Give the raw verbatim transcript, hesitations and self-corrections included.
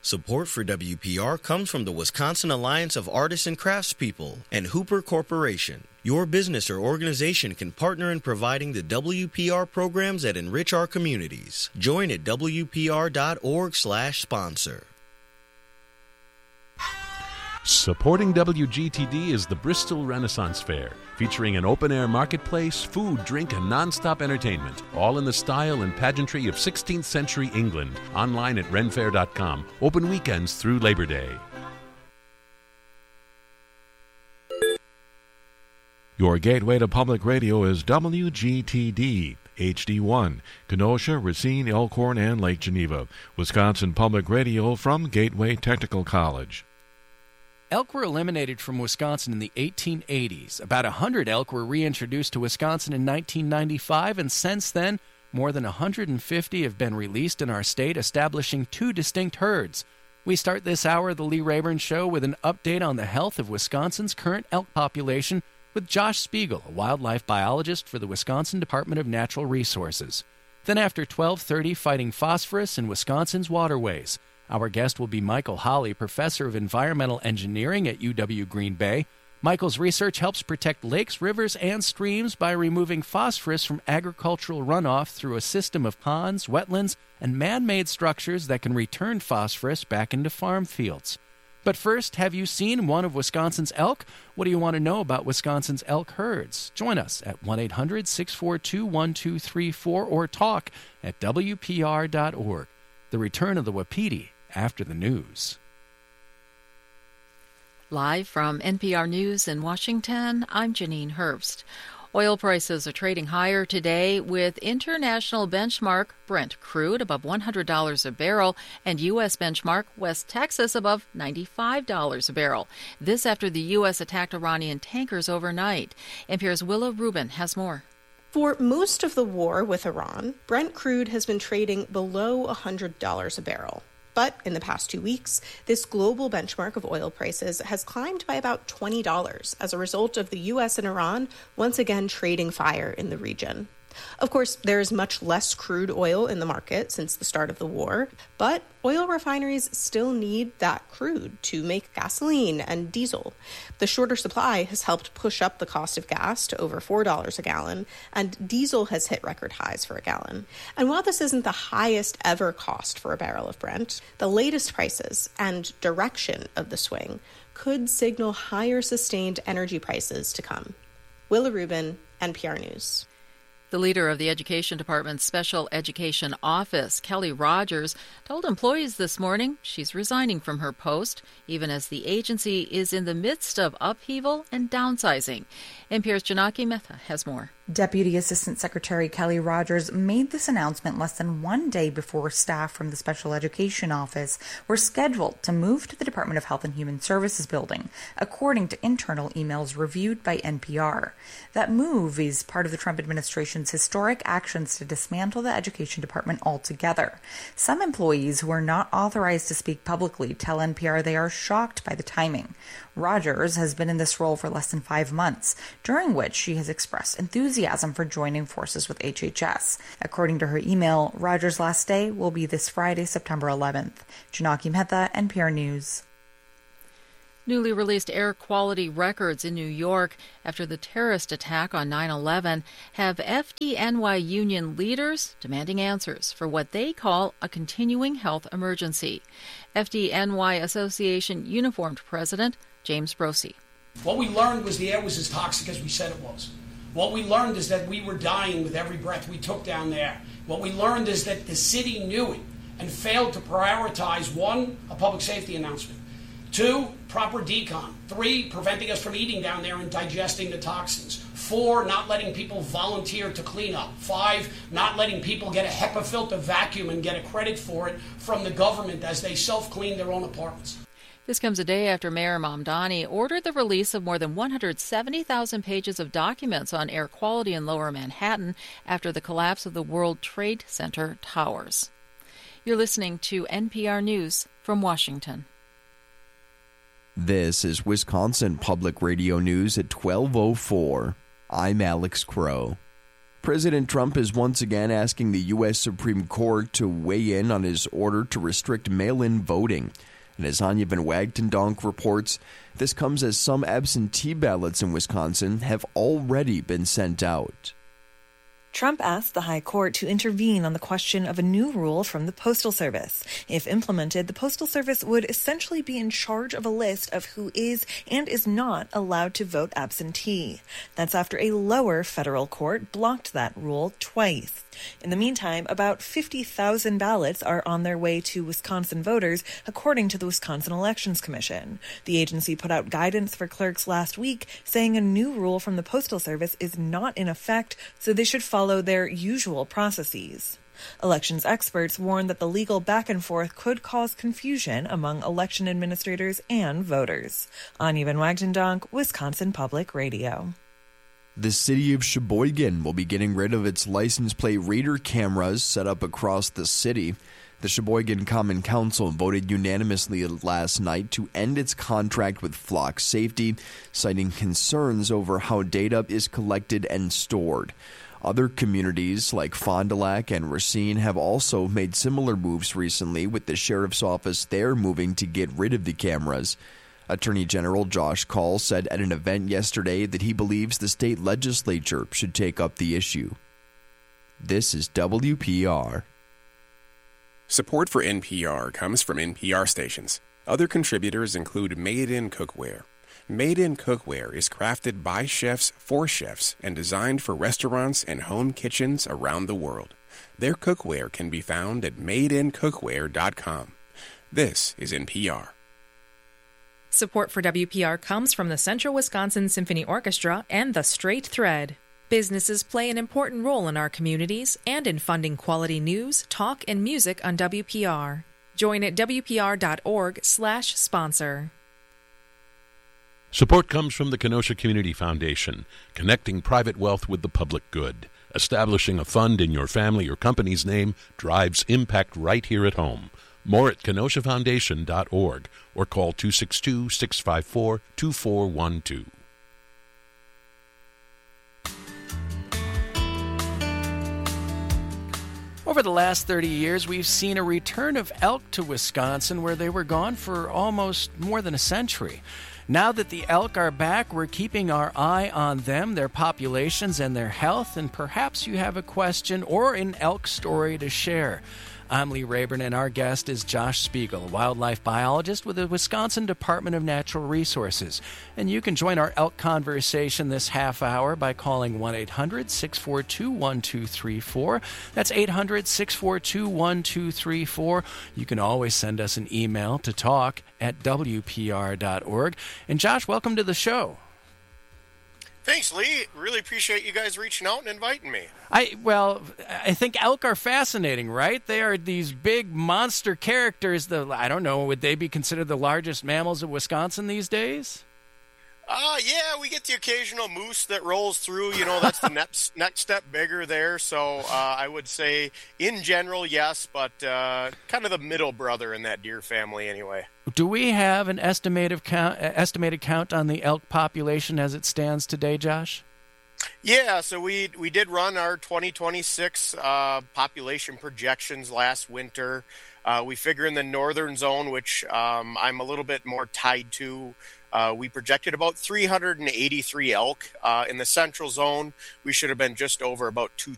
Support for W P R comes from the Wisconsin Alliance of Artists and Craftspeople and Hooper Corporation. Your business or organization can partner in providing the W P R programs that enrich our communities. Join at W P R dot org slash sponsor. Supporting W G T D is the Bristol Renaissance Fair, featuring an open-air marketplace, food, drink, and non-stop entertainment, all in the style and pageantry of sixteenth century England. Online at ren fair dot com. Open weekends through Labor Day. Your gateway to public radio is W G T D, H D one, Kenosha, Racine, Elkhorn, and Lake Geneva. Wisconsin Public Radio from Gateway Technical College. Elk were eliminated from Wisconsin in the eighteen eighties. About one hundred elk were reintroduced to Wisconsin in nineteen ninety-five, and since then, more than one hundred fifty have been released in our state, establishing two distinct herds. We start this hour of the Lee Rayburn Show with an update on the health of Wisconsin's current elk population with Josh Spiegel, a wildlife biologist for the Wisconsin Department of Natural Resources. Then after twelve thirty, fighting phosphorus in Wisconsin's waterways. Our guest will be Michael Holly, professor of environmental engineering at U W Green Bay. Michael's research helps protect lakes, rivers, and streams by removing phosphorus from agricultural runoff through a system of ponds, wetlands, and man-made structures that can return phosphorus back into farm fields. But first, have you seen one of Wisconsin's elk? What do you want to know about Wisconsin's elk herds? Join us at one eight hundred six four two one two three four or talk at W P R dot org. The return of the Wapiti after the news. Live from N P R News in Washington, I'm Janine Herbst. Oil prices are trading higher today with international benchmark Brent crude above one hundred dollars a barrel and U S benchmark West Texas above ninety-five dollars a barrel. This after the U S attacked Iranian tankers overnight. N P R's Willa Rubin has more. For most of the war with Iran, Brent crude has been trading below one hundred dollars a barrel. But in the past two weeks, this global benchmark of oil prices has climbed by about twenty dollars as a result of the U S and Iran once again trading fire in the region. Of course, there is much less crude oil in the market since the start of the war, but oil refineries still need that crude to make gasoline and diesel. The shorter supply has helped push up the cost of gas to over four dollars a gallon, and diesel has hit record highs for a gallon. And while this isn't the highest ever cost for a barrel of Brent, the latest prices and direction of the swing could signal higher sustained energy prices to come. Willa Rubin, N P R News. The leader of the Education Department's Special Education Office, Kelly Rogers, told employees this morning she's resigning from her post, even as the agency is in the midst of upheaval and downsizing. N P R's Janaki Mehta has more. Deputy Assistant Secretary Kelly Rogers made this announcement less than one day before staff from the Special Education Office were scheduled to move to the Department of Health and Human Services building, according to internal emails reviewed by N P R. That move is part of the Trump administration's historic actions to dismantle the Education Department altogether. Some employees who are not authorized to speak publicly tell N P R they are shocked by the timing. Rogers has been in this role for less than five months, during which she has expressed enthusiasm for joining forces with H H S. According to her email, Rogers' last day will be this Friday, September eleventh. Janaki Mehta, N P R News. Newly released air quality records in New York after the terrorist attack on nine eleven have F D N Y union leaders demanding answers for what they call a continuing health emergency. F D N Y Association Uniformed President James Brosey. What we learned was the air was as toxic as we said it was. What we learned is that we were dying with every breath we took down there. What we learned is that the city knew it and failed to prioritize, one, a public safety announcement, two, proper decon, three, preventing us from eating down there and digesting the toxins, four, not letting people volunteer to clean up, five, not letting people get a HEPA filter vacuum and get a credit for it from the government as they self-clean their own apartments. This comes a day after Mayor Mamdani ordered the release of more than one hundred seventy thousand pages of documents on air quality in Lower Manhattan after the collapse of the World Trade Center towers. You're listening to N P R News from Washington. This is Wisconsin Public Radio News at twelve oh four. I'm Alex Crow. President Trump is once again asking the U S Supreme Court to weigh in on his order to restrict mail-in voting. And as Anya Van Wagtendonk reports, this comes as some absentee ballots in Wisconsin have already been sent out. Trump asked the High Court to intervene on the question of a new rule from the Postal Service. If implemented, the Postal Service would essentially be in charge of a list of who is and is not allowed to vote absentee. That's after a lower federal court blocked that rule twice. In the meantime, about fifty thousand ballots are on their way to Wisconsin voters, according to the Wisconsin Elections Commission. The agency put out guidance for clerks last week, saying a new rule from the Postal Service is not in effect, so they should follow their usual processes. Elections experts warn that the legal back and forth could cause confusion among election administrators and voters. Anya Van Wagtendonk, Wisconsin Public Radio. The city of Sheboygan will be getting rid of its license plate reader cameras set up across the city. The Sheboygan Common Council voted unanimously last night to end its contract with Flock Safety, citing concerns over how data is collected and stored. Other communities like Fond du Lac and Racine have also made similar moves recently, with the sheriff's office there moving to get rid of the cameras. Attorney General Josh Kaul said at an event yesterday that he believes the state legislature should take up the issue. This is W P R. Support for N P R comes from N P R stations. Other contributors include Made In Cookware. Made In Cookware is crafted by chefs for chefs and designed for restaurants and home kitchens around the world. Their cookware can be found at made in cookware dot com. This is N P R. Support for W P R comes from the Central Wisconsin Symphony Orchestra and The Straight Thread. Businesses play an important role in our communities and in funding quality news, talk, and music on W P R. Join at W P R dot org slash sponsor. Support comes from the Kenosha Community Foundation, connecting private wealth with the public good. Establishing a fund in your family or company's name drives impact right here at home. More at kenosha foundation dot org or call two six two, six five four, two four one two. Over the last thirty years, we've seen a return of elk to Wisconsin, where they were gone for almost more than a century. Now that the elk are back, we're keeping our eye on them, their populations, and their health, and perhaps you have a question or an elk story to share. I'm Lee Rayburn, and our guest is Josh Spiegel, a wildlife biologist with the Wisconsin Department of Natural Resources. And you can join our elk conversation this half hour by calling one eight hundred, six four two, one two three four. That's eight hundred, six four two, one two three four. You can always send us an email to talk at W P R dot org. And Josh, welcome to the show. Thanks, Lee. Really appreciate you guys reaching out and inviting me. I well, I think elk are fascinating, right? They are these big monster characters. The I don't know, would they be considered the largest mammals of Wisconsin these days? Uh, yeah, we get the occasional moose that rolls through. You know, that's the next, next step bigger there. So uh, I would say, in general, yes, but uh, kind of the middle brother in that deer family anyway. Do we have an estimated count, estimated count on the elk population as it stands today, Josh? Yeah, so we we did run our twenty twenty-six uh, population projections last winter. Uh, we figure in the northern zone, which um, I'm a little bit more tied to, uh, we projected about three hundred eighty-three elk. Uh, in the central zone, we should have been just over about two